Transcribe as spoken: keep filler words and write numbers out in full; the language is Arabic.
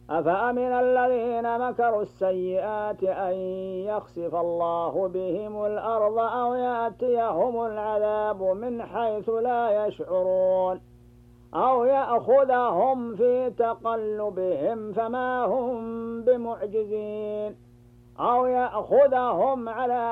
أفأمن الذين مكروا السيئات أن يخسف الله بهم الأرض أو يأتيهم العذاب من حيث لا يشعرون أو يأخذهم في تقلبهم فما هم بمعجزين أو يأخذهم على